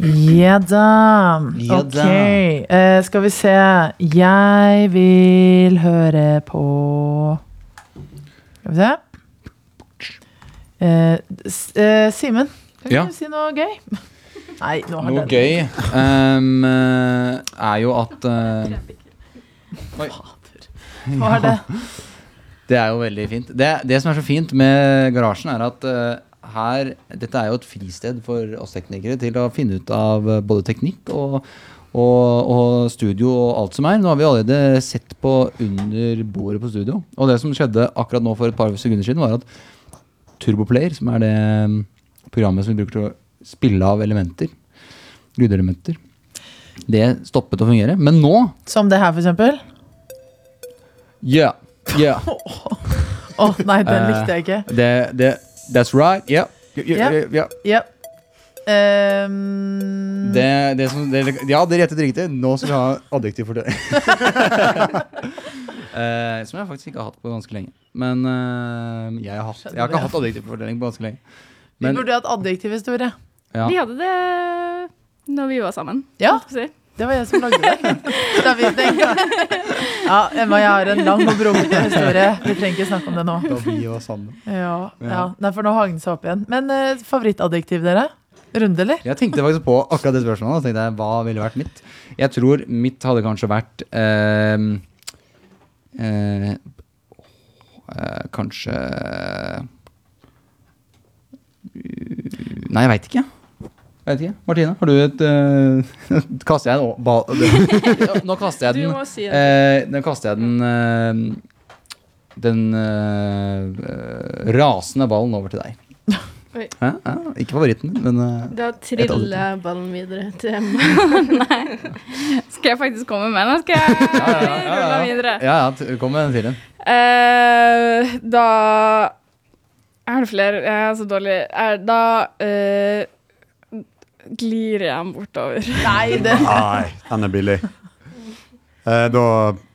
Ja da. Ok. Skal vi se. Jeg vil høre på. Skal vi se. Simen, kan du si noe gøy? Nei, noe gøy jo at Oi. Hva det? Det jo veldig fint. Det som så fint med garasjen at dette jo et fristed for oss teknikere til å finne ut av både teknikk og studio og alt som Nå har vi allerede sett på under bordet på studio. Og det som skjedde akkurat nå for et par sekunder siden var at Turboplayer, som det programmet som vi bruker til å spille av lydelementer, det stoppet å fungere. Men nå som det her for eksempel? Ja. Nei, den likte jeg ikke. That's right. Ja. Det rettet riktig. Nå skal vi ha adjektiv for det. Som jeg faktisk ikke har hatt på ganske lenge. Men jeg har ikke hatt adjektiv for det på ganske lenge. Vi burde hatt adjektivhistorie. Ja. Vi hadde det når vi var sammen. Ja, det var jeg som lagde det. Ja, Emma, jeg har en lang og brokete historie. Vi trenger ikke snakke om det nå. Da vi var sammen. Ja. Nei, for nå hang den seg opp igjen. Men favorittadjektiv dere? Runde, eller? Jeg tenkte faktisk på akkurat det spørsmålet. Og tenkte hva ville vært mitt? Jeg tror mitt hadde kanskje vært kanskje Nei, jeg vet ikke. Martine, har du et kaster jeg nå kaster jeg den. Du må si det. Nå kaster jeg den rasende ballen over til deg. Ikke favoritten, men da triller ballen videre til Emma. Nei. Skal jeg faktisk komme med den? Skal jeg rulle videre? Ja, kom med den til den. Da det flere? Jeg så dårlig. Da glir jeg bortover. Nei, den billig. Da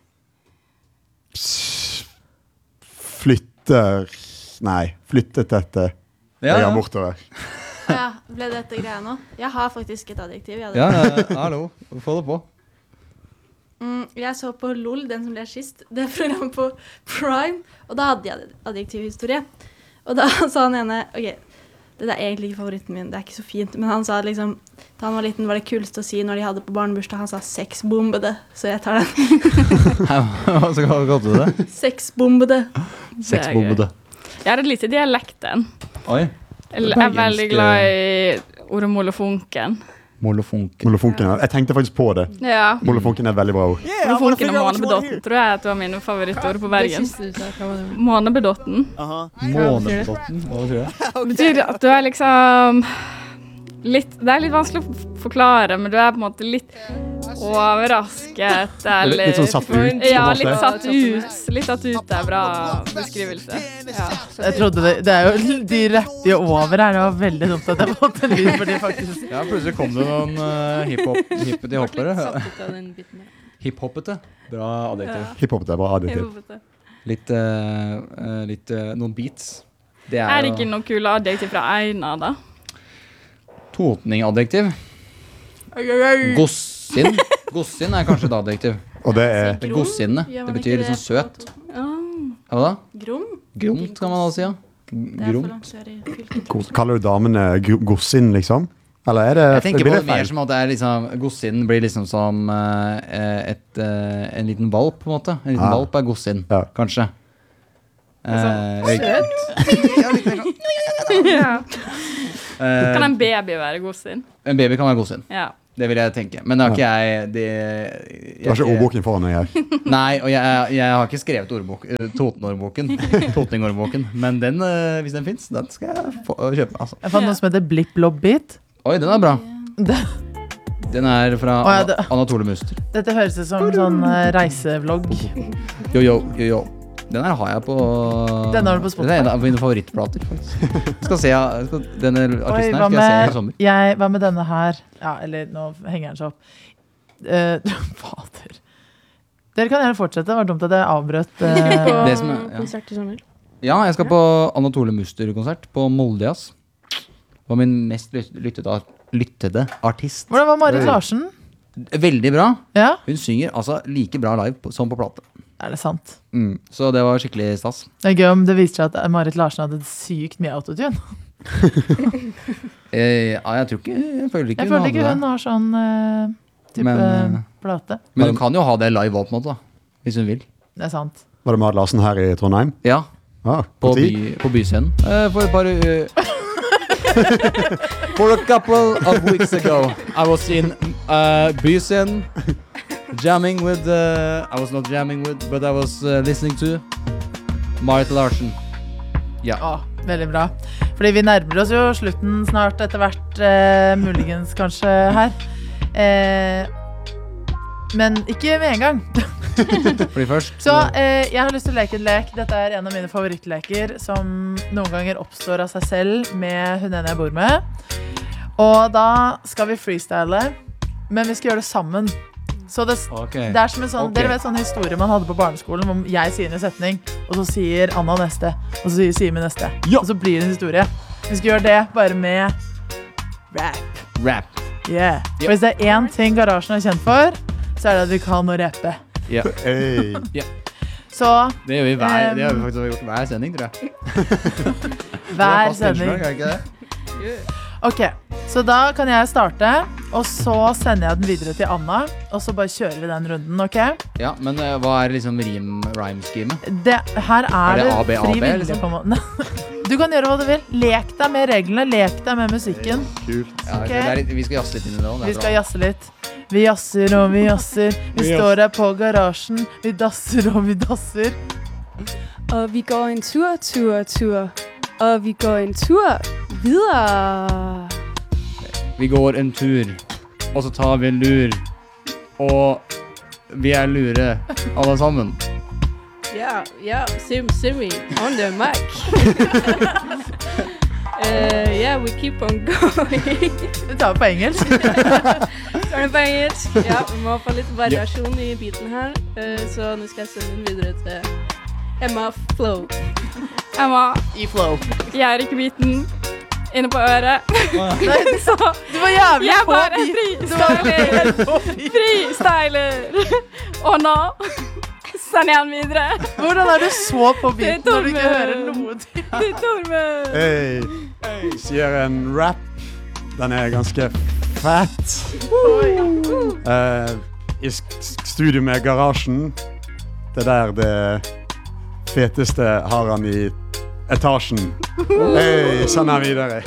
flyttet dette jeg bortover. Ja, ble dette greia nå? Jeg har faktisk et adjektiv. Hallo, få det på. Jeg så på LOL, den som ble sist. Det programmet på Prime, og da hadde jeg adjektivhistorie. Og da sa han ene, det egentlig ikke favoritten min, det ikke så fint, men han sa liksom, da han var liten var det kuleste å si når de hadde på barnebursdag, han sa sexbombede, så jeg tar den. Hva kalte du det? Sexbombede. Sexbombede. Jeg har et lite dialekten. Oi. Jeg veldig glad i ordet molefonken. Molefonken, jeg tenkte faktisk på det. Ja. Molefonken veldig bra ord. Molefonken og månebedotten tror jeg at det var mine favorittord på Bergen. Månebedotten. Månebedotten, hva betyr det? Det betyr at du liksom litt, det litt vanskelig å forklare, men du på en måte litt overrasket eller litt sånn satt ut. Ja, litt satt ut bra beskrivelse. Ja. Jeg trodde det jo de rette over her. Det var veldig dumt at jeg fått en lyd for de faktisk. Ja, plutselig kom det noen hiphopete hoppere. Hiphoppete. Bra adjektiv. Hiphoppete, bra adjektiv. Litt noen beats. Det ikke noen kule adjektiv fra Eina da? Totning-adjektiv. Gossin kanskje et adjektiv. Og det gossinne. Det betyr litt sånn søt. Hva da? Gromt kan man også si, ja. Gromt. Kaller du damene gossin, liksom? Eller det jeg tenker på det mer som at det liksom, gossin blir liksom som en liten valp, på en måte. En liten valp gossin, kanskje. Søt? Ja, litt mer sånn. Ja. Kan en baby være godsin? En baby kan være godsin. Ja. Det vil jeg tenke. Men det har ikke jeg... Du har ikke ordboken foran deg her. Nei, og jeg har ikke skrevet Totning-ordboken. Men den, hvis den finnes, den skal jeg kjøpe. Altså. Jeg fant noe som heter Blipp-Blobb-Bit. Oi, den bra. Den fra Anatole Muster. Dette høres ut som en sånn reisevlogg. Jo. Den har jeg på... Den har du på Spotify. Det en av mine favorittplater, faktisk. Skal se, denne artisten her skal jeg se i sommer. Hva med denne her? Ja, eller nå henger den seg opp. Fader. Dere kan gjerne fortsette. Det var dumt at jeg avbrøt. Konsert i sommer. Ja, jeg skal på Anatole Muster-konsert på Moldejazz. Det var min mest lyttede lyttede artist. Hvordan var Marit Larsen? Veldig bra. Ja, Hun synger altså like bra live som på plate. er det sant? Så det var skikkelig stas. Det er gøy om det viser seg at Marit Larsen hadde sykt mye autotune. Jeg tror ikke, jeg føler ikke Jeg føler ikke hadde hun har sånn type Men, plate. Men hun kan jo ha det live også, på en måte, da. Hvis hun vil. Det er sant. Var det Marit Larsen her i Trondheim? Ja, Ah, på tid? byscenen. For et par For a couple of weeks ago, I was in byscenen, jamming with I was not jamming with, but I was listening to Marit Larsen. Ja. Å, veldig bra. Fordi vi nærmer oss jo slutten snart etter hvert, muligens kanskje her. Men ikke med en gang. Fordi først Så jeg har lyst til å leke en lek. Dette er en av mine favorittleker som noen ganger oppstår av seg selv med hun ene jeg bor med. Og da skal vi freestyle, men vi skal gjøre det sammen. Så det er som en sånn, dere vet sånn historie man hadde på barneskolen hvor jeg sier en setning, og så sier Anna neste, og så sier Simen neste. Ja. Og så blir det en historie. Vi skal gjøre det bare med rap. Rap. For hvis det er én ting Garasjen er kjent for, så er det at vi kan å rappe. Ja. Hey. Så Det gjør vi det har vi faktisk gjort hver sending, tror jeg. hver sending. Er det ikke det? Ok, så da kan jeg starte, og så sender jeg den videre til Anna, og så bare kjører vi den runden, ok? Ja, men hva er liksom rhyme-schemet? Her er det A, B, A, B, fri vilje liksom? på en måte. Du kan gjøre hva du vil. Lek deg med reglene, lek deg med musikken. Kult. Ja, Ok. det er litt, vi skal jazze litt inn i det også, Vi skal jazze litt. Vi jazzer og vi jazzer. Vi står her på garasjen. Vi dasser og vi dasser. Og vi går en tur. Og vi går en tur videre. Vi går en tur, og så tar vi en lur. Og vi er lure, alle sammen. Yeah, Simi, on the mic. Yeah, we keep on going. Vi tar det på engelsk. Tar det på engelsk. Ja, vi må få litt variasjon i biten her. Så nå skal jeg sende den videre til Emma Flow. Emma, I flow. jeg er ikke biten inne på øret. Nei, Så du var jævlig jeg på bare beat. Du var freestyler. på beat. Freestyler. Og nå sender jeg den videre Hvordan er du så på beat Det er når du ikke Tormund. hører noe til? til Tormund. Hey. Sier en rap. Den er ganske fett. I studio med Garasjen. Det der det feteste har han i etasjen. Hey, sånn er videre.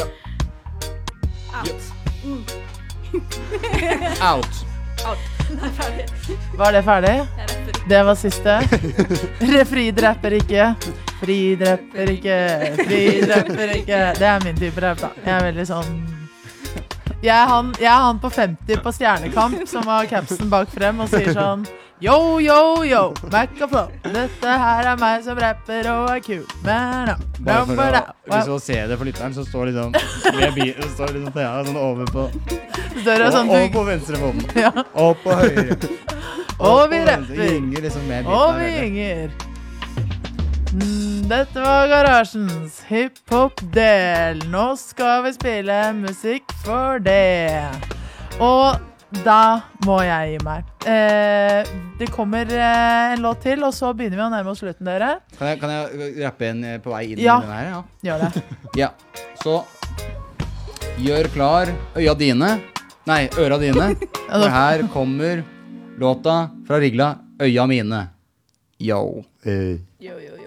Out. Var det ferdig? Jeg rapper ikke. Det var siste. Frid rapper ikke. Frid rapper ikke. Frid rapper ikke. Det er min type rap, da. Jeg er veldig sånn jeg er han på 50 på Stjernekamp som har capsen bak frem og sier sånn yo, yo, yo, Mac og Flow. Dette her er meg som rapper og er kul. Men Bare for å, hvis du ser det for lytteren, så står liksom det står liksom Thea sånn over på sånn, over på venstre foten. Ja. Og på høyre. Og vi på venstre. rapper. Gynger liksom med Og biten vi her. gynger. Dette var Garasjens hiphop-del. Nå skal vi spille musikk for det. Og da må jeg gi meg. Det kommer en låt til, og så begynner vi å nærme oss slutten, dere. Kan jeg rappe en på vei inn Ja. i den her? Ja. Gjør det. Ja, så gjør klar øya dine. Nei, øra dine. For her kommer låta fra Rigla, Øya mine. Yo. Hey. Yo, yo,